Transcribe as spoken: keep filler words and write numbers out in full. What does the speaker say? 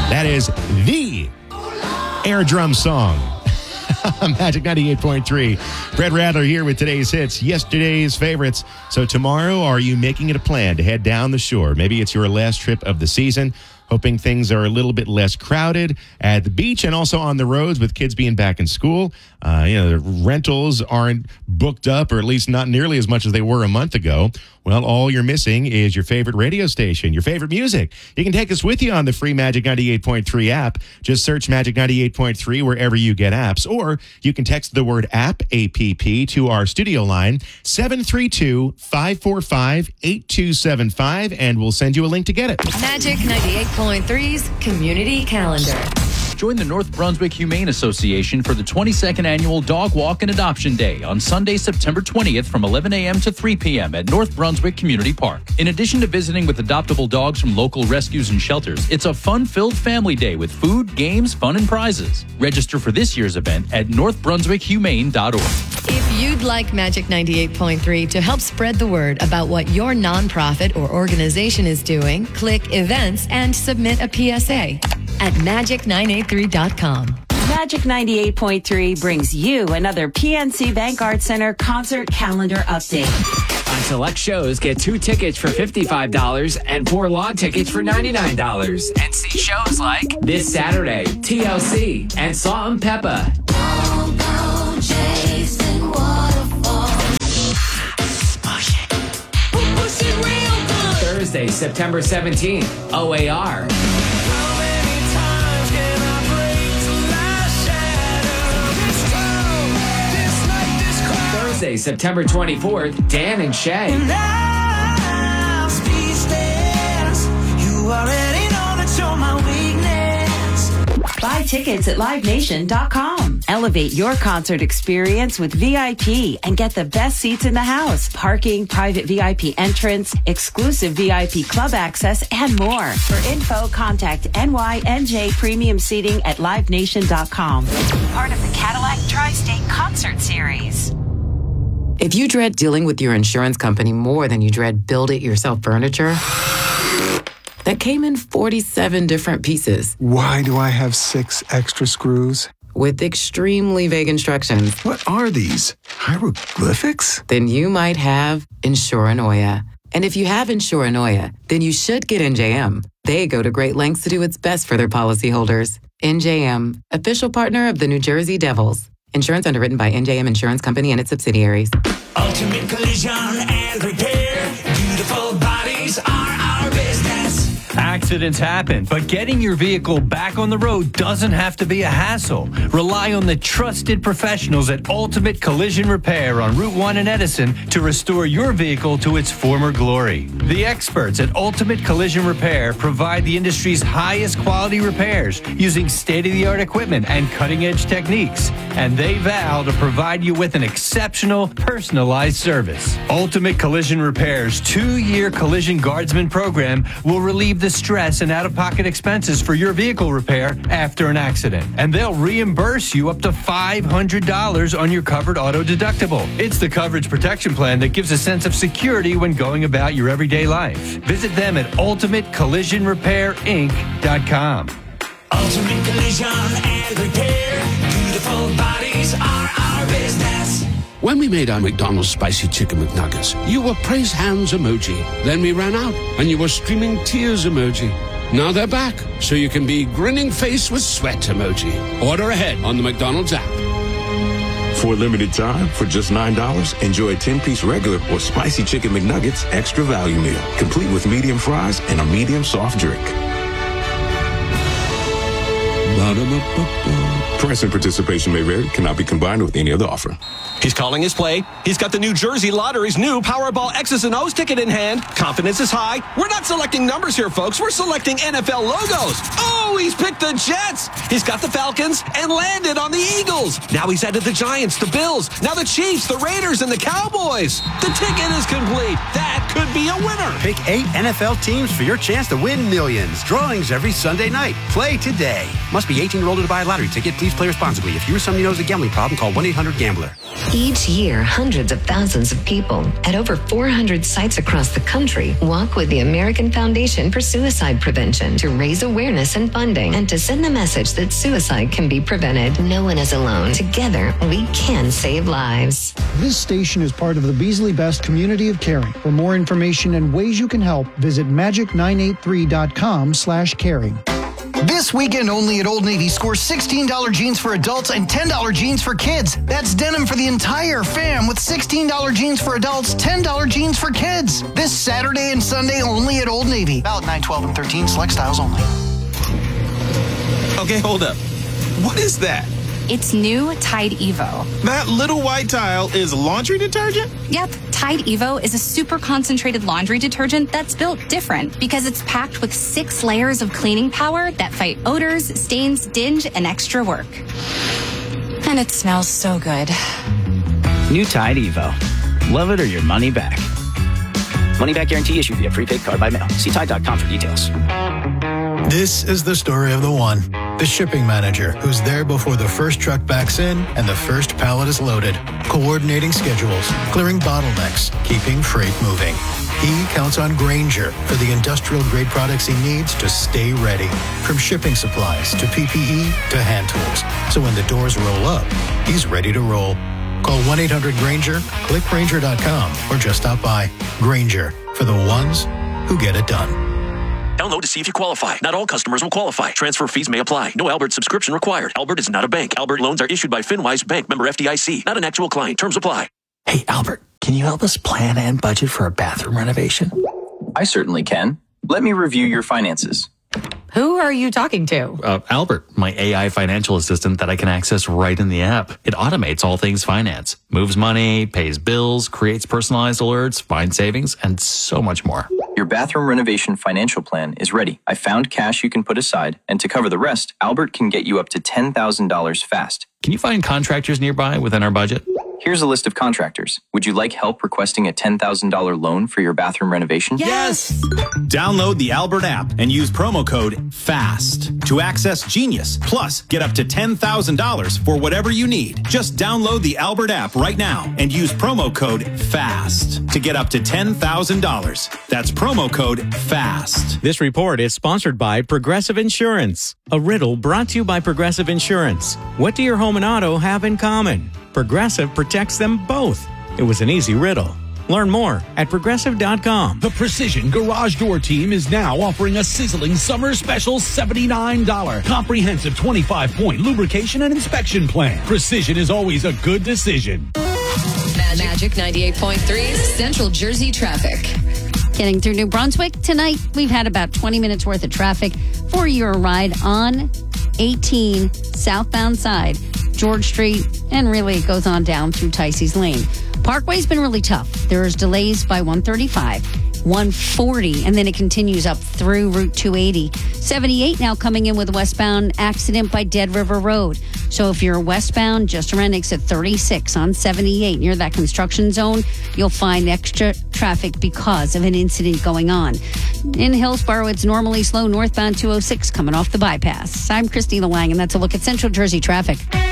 That is the air drum song. Magic ninety-eight point three. Brett Radler here with today's hits, yesterday's favorites. So tomorrow, are you making it a plan to head down the shore? Maybe it's your last trip of the season, hoping things are a little bit less crowded at the beach and also on the roads with kids being back in school. Uh, you know, the rentals aren't booked up, or at least not nearly as much as they were a month ago. Well, all you're missing is your favorite radio station, your favorite music. You can take us with you on the free Magic ninety-eight point three app. Just search Magic ninety-eight point three wherever you get apps, or you can text the word app, A P P, to our studio line, seven three two, five four five, eight two seven five, and we'll send you a link to get it. Magic ninety-eight point three's Community Calendar. Join the North Brunswick Humane Association for the twenty-second Annual Dog Walk and Adoption Day on Sunday, September twentieth from eleven a.m. to three p.m. at North Brunswick Community Park. In addition to visiting with adoptable dogs from local rescues and shelters, it's a fun-filled family day with food, games, fun, and prizes. Register for this year's event at north brunswick humane dot org. If you'd like Magic ninety-eight point three to help spread the word about what your nonprofit or organization is doing, click Events and submit a P S A at magic nine eight three dot com. Magic ninety-eight point three brings you another P N C Bank Arts Center concert calendar update. On select shows, get two tickets for fifty-five dollars and four lawn tickets for ninety-nine dollars. And see shows like this Saturday, T L C and Salt and Pepper. Don't go chasing waterfalls. Push it. Push it real good. Thursday, September seventeenth, O A R. Thursday, September twenty-fourth, Dan and Shay. And I'm speechless. You already know that you're my weakness. Buy tickets at live nation dot com. Elevate your concert experience with V I P and get the best seats in the house, parking, private V I P entrance, exclusive V I P club access, and more. For info, contact N Y N J Premium Seating at live nation dot com. Part of the Cadillac Tri-State Concert Series. If you dread dealing with your insurance company more than you dread build-it-yourself furniture that came in forty-seven different pieces. Why do I have six extra screws? With extremely vague instructions. What are these? Hieroglyphics? Then you might have Insuranoia. And if you have Insuranoia, then you should get N J M. They go to great lengths to do its best for their policyholders. N J M, official partner of the New Jersey Devils. Insurance underwritten by N J M Insurance Company and its subsidiaries. Ultimate Collision and Repair. Beautiful bodies are our business. Accidents happen, but getting your vehicle back on the road doesn't have to be a hassle. Rely on the trusted professionals at Ultimate Collision Repair on Route one in Edison to restore your vehicle to its former glory. The experts at Ultimate Collision Repair provide the industry's highest quality repairs using state-of-the-art equipment and cutting-edge techniques. And they vow to provide you with an exceptional, personalized service. Ultimate Collision Repair's two-year Collision Guardsman program will relieve the stress and out-of-pocket expenses for your vehicle repair after an accident. And they'll reimburse you up to five hundred dollars on your covered auto deductible. It's the coverage protection plan that gives a sense of security when going about your everyday life. Visit them at ultimate collision repair inc dot com. Ultimate Collision and Repair. Beautiful bodies are our business. When we made our McDonald's Spicy Chicken McNuggets, you were praise hands emoji. Then we ran out, and you were streaming tears emoji. Now they're back, so you can be grinning face with sweat emoji. Order ahead on the McDonald's app. For a limited time, for just nine dollars, enjoy a ten-piece regular or Spicy Chicken McNuggets extra value meal, complete with medium fries and a medium soft drink. Price and participation may vary. Cannot be combined with any other offer. He's calling his play. He's got the New Jersey Lottery's new Powerball X's and O's ticket in hand. Confidence is high. We're not selecting numbers here, folks. We're selecting N F L logos. Oh, he's picked the Jets. He's got the Falcons and landed on the Eagles. Now he's added the Giants, the Bills, now the Chiefs, the Raiders, and the Cowboys. The ticket is complete. That could be a winner. Pick eight N F L teams for your chance to win millions. Drawings every Sunday night. Play today. Must be eighteen or older to buy a lottery ticket. Please play responsibly. If you or somebody knows a gambling problem, call one eight hundred gambler. Each year, hundreds of thousands of people at over four hundred sites across the country walk with the American Foundation for Suicide Prevention to raise awareness and funding, and to send the message that suicide can be prevented. No one is alone. Together, we can save lives. This station is part of the Beasley Best community of caring. For more information and ways you can help, visit magic nine eight three dot com slash caring. This weekend only at Old Navy, score sixteen dollars jeans for adults and ten dollars jeans for kids. That's denim for the entire fam with sixteen dollars jeans for adults, ten dollars jeans for kids. This Saturday and Sunday only at Old Navy. Valid nine, twelve, and thirteen, select styles only. Okay, hold up. What is that? It's new Tide Evo. That little white tile is laundry detergent? Yep, Tide Evo is a super concentrated laundry detergent that's built different because it's packed with six layers of cleaning power that fight odors, stains, dinge, and extra work. And it smells so good. New Tide Evo. Love it or your money back. Money back guarantee issued via prepaid card by mail. See Tide dot com for details. This is the story of the one, the shipping manager, who's there before the first truck backs in and the first pallet is loaded, coordinating schedules, clearing bottlenecks, keeping freight moving. He counts on Grainger for the industrial-grade products he needs to stay ready, from shipping supplies to P P E to hand tools. So when the doors roll up, he's ready to roll. Call one eight hundred Grainger, click Grainger dot com, or just stop by. Grainger, for the ones who get it done. Download to see if you qualify. Not all customers will qualify. Transfer fees may apply. No Albert subscription required. Albert is not a bank. Albert loans are issued by FinWise Bank, member F D I C. Not an actual client. Terms apply. Hey, Albert, can you help us plan and budget for a bathroom renovation? I certainly can. Let me review your finances. Who are you talking to? Uh, Albert, my A I financial assistant that I can access right in the app. It automates all things finance, moves money, pays bills, creates personalized alerts, finds savings, and so much more. Your bathroom renovation financial plan is ready. I found cash you can put aside, and to cover the rest, Albert can get you up to ten thousand dollars fast. Can you find contractors nearby within our budget? Here's a list of contractors. Would you like help requesting a ten thousand dollars loan for your bathroom renovation? Yes! Download the Albert app and use promo code FAST to access Genius. Plus, get up to ten thousand dollars for whatever you need. Just download the Albert app right now and use promo code FAST to get up to ten thousand dollars. That's promo code FAST. This report is sponsored by Progressive Insurance. A riddle brought to you by Progressive Insurance. What do your home and auto have in common? Progressive protects them both. It was an easy riddle. Learn more at progressive dot com. The Precision Garage Door Team is now offering a sizzling summer special seventy-nine dollars comprehensive twenty-five point lubrication and inspection plan. Precision is always a good decision. Magic ninety-eight point three Central Jersey traffic. Getting through New Brunswick tonight, we've had about twenty minutes worth of traffic for your ride on eighteen southbound side, George Street, and really it goes on down through Ticey's Lane. Parkway's been really tough. There's delays by one thirty-five, one forty, and then it continues up through Route two eighty. seventy-eight now coming in with a westbound accident by Dead River Road. So if you're westbound, just around exit thirty-six on seventy-eight near that construction zone, you'll find extra traffic because of an incident going on. In Hillsborough, it's normally slow northbound two oh six coming off the bypass. I'm Christina Lang, and that's a look at Central Jersey traffic.